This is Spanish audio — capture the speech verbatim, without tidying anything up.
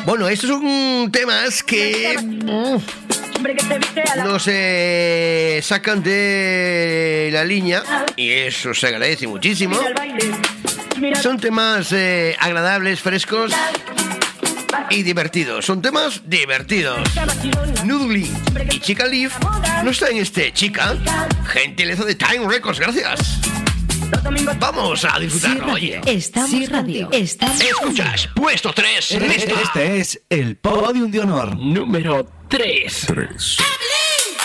Bueno, estos son temas que nos eh, sacan de la línea y eso se agradece muchísimo. Son temas eh, agradables, frescos y divertidos. Son temas divertidos. Noodly y Chica Leaf no están en este Chica. Gentileza de Time Records, gracias. Vamos a disfrutarlo, oye. Estamos sí, radio. Estamos Escuchas, puesto tres. Este, este es el Podium de Honor. Número tres. tres.